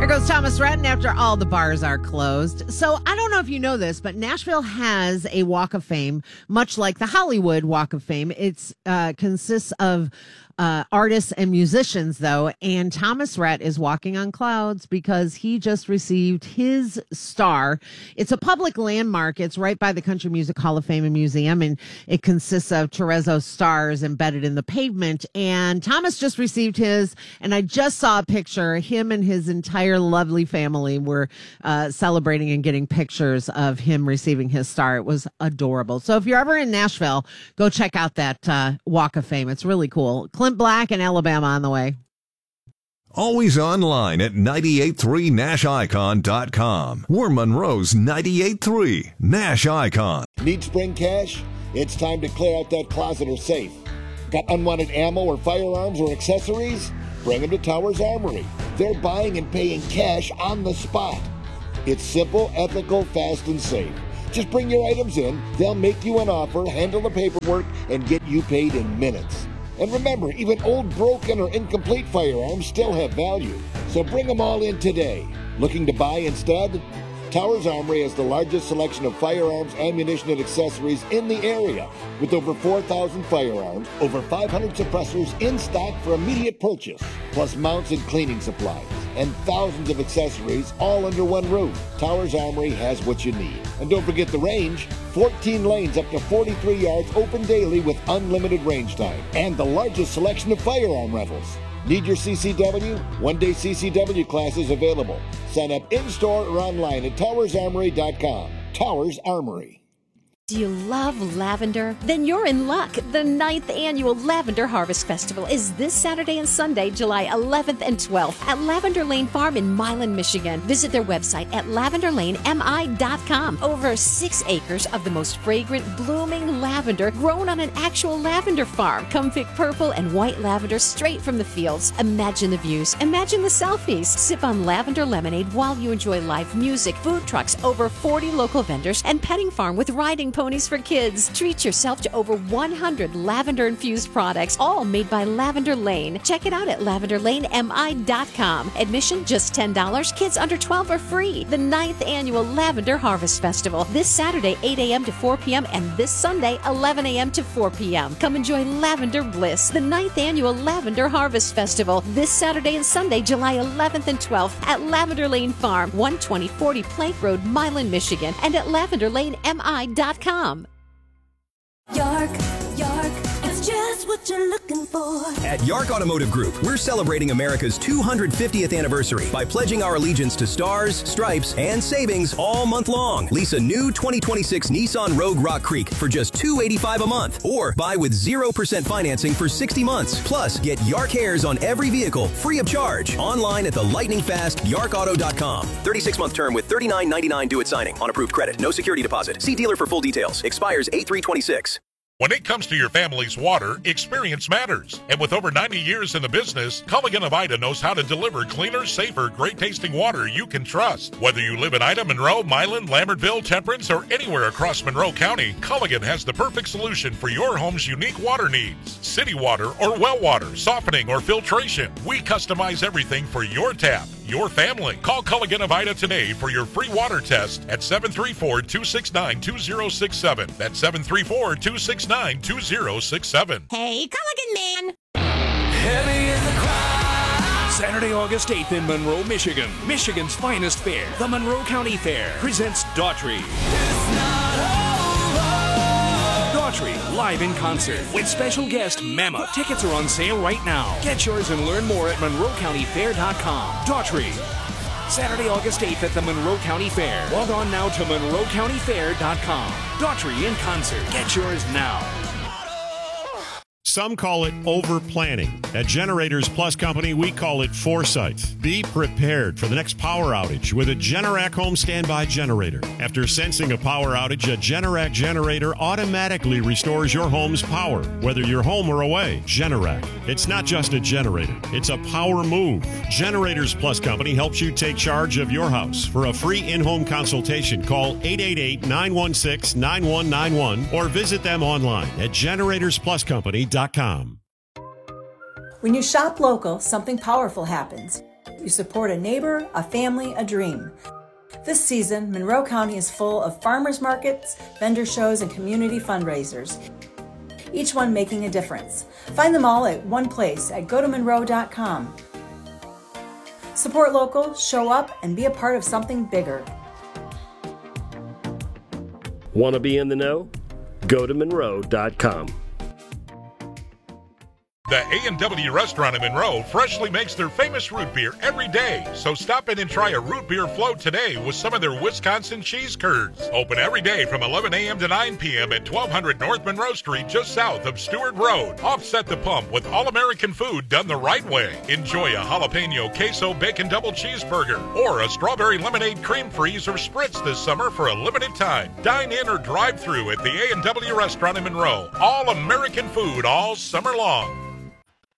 Here goes Thomas Rhett after all the bars are closed. So I don't know if you know this, but Nashville has a Walk of Fame, much like the Hollywood Walk of Fame. It's consists of artists and musicians, though, and Thomas Rhett is walking on clouds because he just received his star. It's a public landmark. It's right by the Country Music Hall of Fame and Museum, and it consists of Terrazzo stars embedded in the pavement. And Thomas just received his, and I just saw a picture. Him and his entire lovely family were celebrating and getting pictures of him receiving his star. It was adorable. So if you're ever in Nashville, go check out that Walk of Fame. It's really cool. Clint Black and Alabama on the way. Always online at 983nashicon.com. We're Monroe's 98.3 Nash Icon. Need spring cash? It's time to clear out that closet or safe. Got unwanted ammo or firearms or accessories? Bring them to Towers Armory. They're buying and paying cash on the spot. It's simple, ethical, fast, and safe. Just bring your items in, they'll make you an offer, handle the paperwork, and get you paid in minutes. And remember, even old, broken, or incomplete firearms still have value. So bring them all in today. Looking to buy instead? Towers Armory has the largest selection of firearms, ammunition, and accessories in the area, with over 4,000 firearms, over 500 suppressors in stock for immediate purchase, plus mounts and cleaning supplies, and thousands of accessories all under one roof. Towers Armory has what you need. And don't forget the range. 14 lanes up to 43 yards open daily with unlimited range time, and the largest selection of firearm rentals. Need your CCW? One-day CCW classes available. Sign up in-store or online at towersarmory.com. Towers Armory. Do you love lavender? Then you're in luck. The 9th Annual Lavender Harvest Festival is this Saturday and Sunday, July 11th and 12th at Lavender Lane Farm in Milan, Michigan. Visit their website at lavenderlanemi.com. Over 6 acres of the most fragrant, blooming lavender grown on an actual lavender farm. Come pick purple and white lavender straight from the fields. Imagine the views. Imagine the selfies. Sip on lavender lemonade while you enjoy live music, food trucks, over 40 local vendors, and petting farm with riding ponies for kids. Treat yourself to over 100 lavender-infused products, all made by Lavender Lane. Check it out at lavenderlanemi.com. Admission just $10. Kids under 12 are free. The 9th Annual Lavender Harvest Festival. This Saturday, 8 a.m. to 4 p.m. and this Sunday, 11 a.m. to 4 p.m. Come enjoy lavender bliss. The 9th Annual Lavender Harvest Festival. This Saturday and Sunday, July 11th and 12th at Lavender Lane Farm, 12040 Plank Road, Milan, Michigan, and at lavenderlanemi.com. York, it's just what you're looking for. At York Automotive Group, we're celebrating America's 250th anniversary by pledging our allegiance to stars, stripes, and savings all month long. Lease a new 2026 Nissan Rogue Rock Creek for just $285 a month, or buy with 0% financing for 60 months. Plus, get York Hairs on every vehicle free of charge. Online at the lightning fast YarkAuto.com. 36-month term with $39.99 due at signing on approved credit. No security deposit. See dealer for full details. Expires 8/3/26. When it comes to your family's water, experience matters. And with over 90 years in the business, Culligan of Ida knows how to deliver cleaner, safer, great-tasting water you can trust. Whether you live in Ida, Monroe, Milan, Lambertville, Temperance, or anywhere across Monroe County, Culligan has the perfect solution for your home's unique water needs. City water or well water, softening or filtration. We customize everything for your tap, your family. Call Culligan of Ida today for your free water test at 734-269-2067. That's 734-269-2067. Hey, Culligan man. Heavy is the crowd. Saturday, August 8th in Monroe, Michigan. Michigan's finest fair, the Monroe County Fair, presents Daughtry. Daughtry, live in concert with special guest Mama. Tickets are on sale right now. Get yours and learn more at MonroeCountyFair.com. Daughtry. Saturday, August 8th at the Monroe County Fair. Log on now to MonroeCountyFair.com. Daughtry in concert. Get yours now. Some call it over-planning. At Generators Plus Company, we call it foresight. Be prepared for the next power outage with a Generac home standby generator. After sensing a power outage, a Generac generator automatically restores your home's power, whether you're home or away. Generac. It's not just a generator. It's a power move. Generators Plus Company helps you take charge of your house. For a free in-home consultation, call 888-916-9191 or visit them online at generatorspluscompany.com. When you shop local, something powerful happens. you support a neighbor, a family, a dream. This season, Monroe County is full of farmers markets, vendor shows, and community fundraisers, each one making a difference. Find them all at one place at gotomonroe.com. Support local, show up, and be a part of something bigger. Want to be in the know? Go to Monroe.com. The A&W restaurant in Monroe freshly makes their famous root beer every day. So stop in and try a root beer float today with some of their Wisconsin cheese curds. Open every day from 11 a.m. to 9 p.m. at 1200 North Monroe Street, just south of Stewart Road. Offset the pump with all-American food done the right way. Enjoy a jalapeno queso bacon double cheeseburger or a strawberry lemonade cream freeze or spritz this summer for a limited time. Dine in or drive through at the A&W restaurant in Monroe. All-American food all summer long.